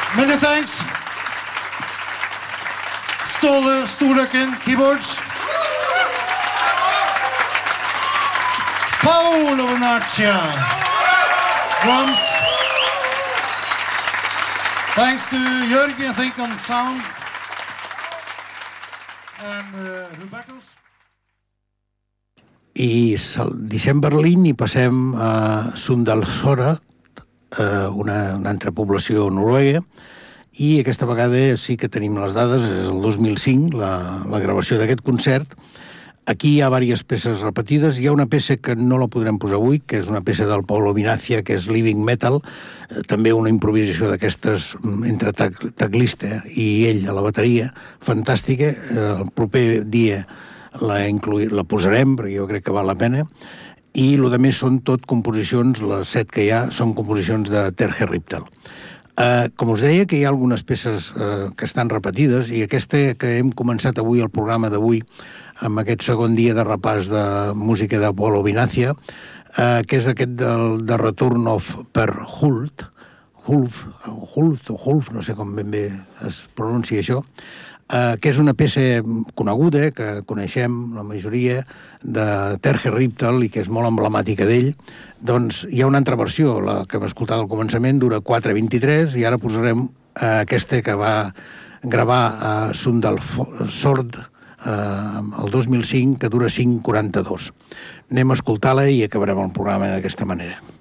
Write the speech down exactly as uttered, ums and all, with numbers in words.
Many thanks. Ståle Storløkken, keyboards. Paolo Vernaccia, drums. Thanks to Jørgen Fink on sound. And uh, Hubertus. I deixem Berlín i passem a Sundalsøra, una, una altra població noruega, i aquesta vegada sí que tenim les dades, és el dos mil cinc, la, la gravació d'aquest concert. Aquí hi ha diverses peces repetides. Hi ha una peça que no la podrem posar avui, que és una peça del Paolo Vinazia, que és Living Metal, també una improvisació d'aquestes entre teclista i ell a la bateria, fantàstica. El proper dia la, inclui, la posarem, perquè jo crec que val la pena. I el que més són tot composicions, les set que hi ha, són composicions de Terje Riptal. Uh, com us deia, que hi ha algunes peces uh, que estan repetides, i aquesta que hem començat avui, el programa d'avui, amb aquest segon dia de repàs de música de Paolo Vinazia, uh, que és aquest del, de Return of Per Hult, Hulf, Hulf o Hulf, no sé com ben bé es pronuncia això, uh, que és una peça coneguda, que coneixem la majoria, de Terje Riptal, i que és molt emblemàtica d'ell. Doncs hi ha una altra versió, la que hem escoltat al començament, dura quatre vint-i-tres, i ara posarem uh, aquesta que va gravar a Sundalsøra uh, el dos mil cinc, que dura cinc quaranta-dos. Anem a escoltar-la i acabarem el programa d'aquesta manera.